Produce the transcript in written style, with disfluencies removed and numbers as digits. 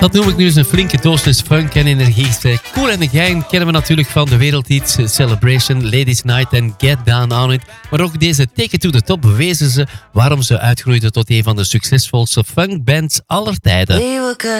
Dat noem ik nu eens een flinke dosis funk en energie. Cool and the Gang kennen we natuurlijk van de wereldhits Celebration, Ladies Night en Get Down On It. Maar ook deze Take It To The Top bewezen ze waarom ze uitgroeiden tot een van de succesvolste funkbands aller tijden.